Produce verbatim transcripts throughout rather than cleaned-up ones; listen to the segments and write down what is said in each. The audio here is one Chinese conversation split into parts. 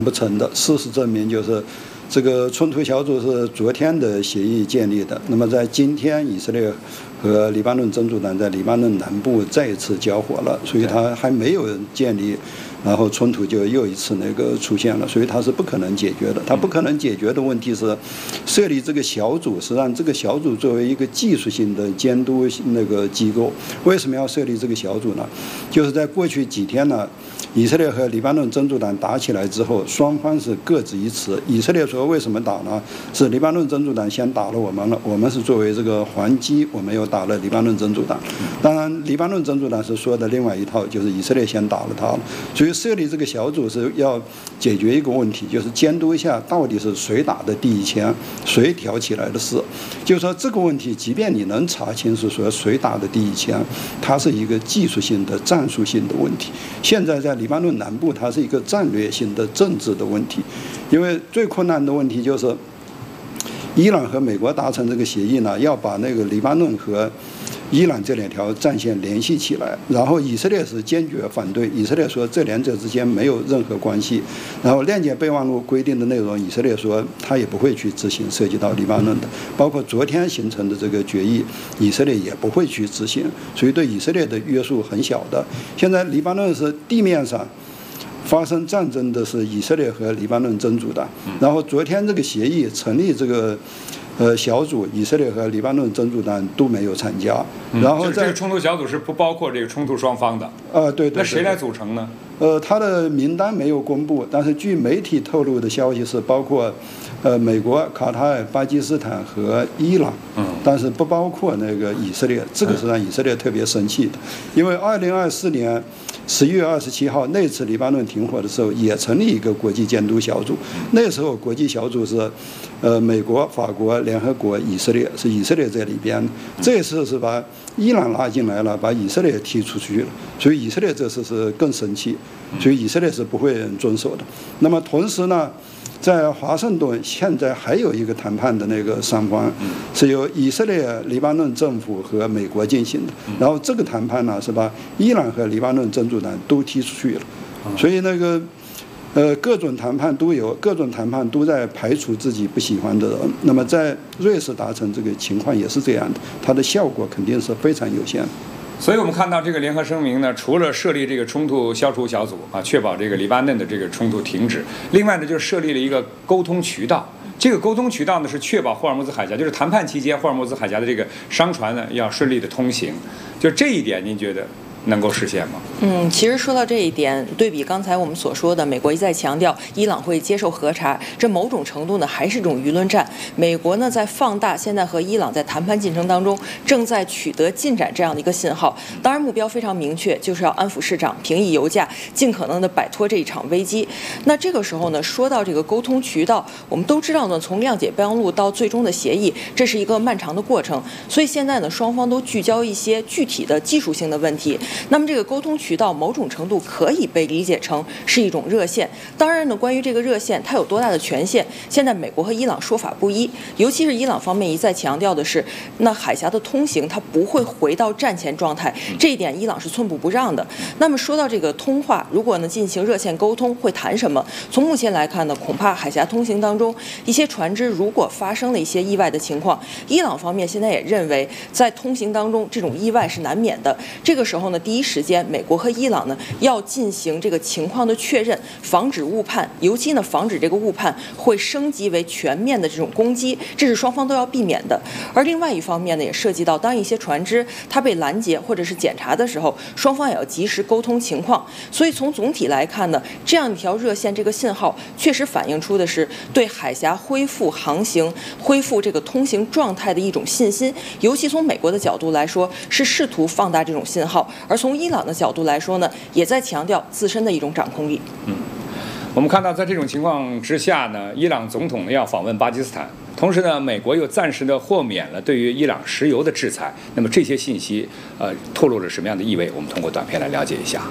不成的。事实证明，就是这个冲突小组是昨天的协议建立的。那么在今天，以色列和黎巴嫩真主党在黎巴嫩南部再一次交火了，所以它还没有建立，然后冲突就又一次那个出现了，所以它是不可能解决的。它不可能解决的问题是设立这个小组，实际上这个小组作为一个技术性的监督那个机构，为什么要设立这个小组呢？就是在过去几天呢，以色列和黎巴嫩真主党打起来之后，双方是各执一词。以色列说为什么打呢？是黎巴嫩真主党先打了我们了，我们是作为这个还击，我们又打了黎巴嫩真主党。当然，黎巴嫩真主党是说的另外一套，就是以色列先打了他了。所以设立这个小组是要解决一个问题，就是监督一下到底是谁打的第一枪，谁挑起来的事。就是说这个问题，即便你能查清是说谁打的第一枪，它是一个技术性的、战术性的问题。现在在黎巴嫩南部，它是一个战略性的政治的问题，因为最困难的问题就是伊朗和美国达成这个协议呢，要把那个黎巴嫩和伊朗这两条战线联系起来，然后以色列是坚决反对，以色列说这两者之间没有任何关系，然后谅解备忘录规定的内容，以色列说他也不会去执行涉及到黎巴嫩的，包括昨天形成的这个决议，以色列也不会去执行，所以对以色列的约束很小的。现在黎巴嫩是地面上发生战争的是以色列和黎巴嫩真主党，然后昨天这个协议成立这个呃小组，以色列和黎巴嫩真主党都没有参加，然后在、嗯、这个冲突小组是不包括这个冲突双方的。 呃，对 对, 对, 对。 那谁来组成呢？ 呃，他的名单没有公布，但是据媒体透露的消息是包括呃美国、卡塔尔、巴基斯坦和伊朗，嗯，但是不包括那个以色列。这个是让以色列特别生气的，因为二零二四年十一月二十七号那次黎巴嫩停火的时候，也成立一个国际监督小组。那时候国际小组是，呃，美国、法国、联合国、以色列，是以色列在里边。这次是把伊朗拉进来了，把以色列踢出去了，所以以色列这次是更生气，所以以色列是不会遵守的。那么同时呢，在华盛顿现在还有一个谈判的那个双方，是由以色列、黎巴嫩政府和美国进行的。然后这个谈判呢，是把伊朗和黎巴嫩真主党都踢出去了。所以那个呃各种谈判都有，各种谈判都在排除自己不喜欢的人。那么在瑞士达成这个情况也是这样的，它的效果肯定是非常有限的。 所以我们看到这个联合声明呢，除了设立这个冲突消除小组啊，确保这个黎巴嫩的这个冲突停止，另外呢就是设立了一个沟通渠道。这个沟通渠道呢是确保霍尔木兹海峡，就是谈判期间霍尔木兹海峡的这个商船呢要顺利的通行。就这一点，您觉得能够实现吗？ 嗯，其实说到这一点，对比刚才我们所说的，美国一再强调伊朗会接受核查，这某种程度呢还是一种舆论战。美国呢在放大现在和伊朗在谈判进程当中正在取得进展这样的一个信号。当然目标非常明确，就是要安抚市场、平抑油价，尽可能的摆脱这一场危机。那这个时候呢，说到这个沟通渠道，我们都知道呢，从谅解备忘录到最终的协议，这是一个漫长的过程。所以现在呢，双方都聚焦一些具体的技术性的问题。那么这个沟通渠道某种程度可以被理解成是一种热线。当然呢，关于这个热线它有多大的权限，现在美国和伊朗说法不一，尤其是伊朗方面一再强调的是，那海峡的通行它不会回到战前状态，这一点伊朗是寸步不让的。那么说到这个通话，如果呢进行热线沟通会谈什么？从目前来看呢，恐怕海峡通行当中一些船只如果发生了一些意外的情况，伊朗方面现在也认为在通行当中这种意外是难免的。这个时候呢，第一时间美国和伊朗呢要进行这个情况的确认，防止误判，尤其呢防止这个误判会升级为全面的这种攻击，这是双方都要避免的。而另外一方面呢，也涉及到当一些船只它被拦截或者是检查的时候，双方也要及时沟通情况。所以从总体来看呢，这样一条热线这个信号确实反映出的是对海峡恢复航行、恢复这个通行状态的一种信心，尤其从美国的角度来说，是试图放大这种信号，而从伊朗的角度来说呢，也在强调自身的一种掌控力。 嗯，我们看到在这种情况之下呢，伊朗总统要访问巴基斯坦，同时呢，美国又暂时的豁免了对于伊朗石油的制裁。那么这些信息，呃，透露着什么样的意味？我们通过短片来了解一下。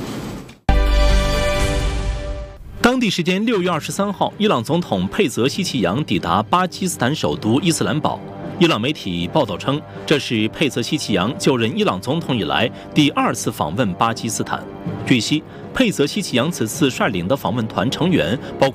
当地时间六月二十三号，伊朗总统佩泽希奇扬抵达巴基斯坦首都伊斯兰堡。 伊朗媒体报道称，这是佩泽西奇扬就任伊朗总统以来第二次访问巴基斯坦。据悉，佩泽西奇扬此次率领的访问团成员包括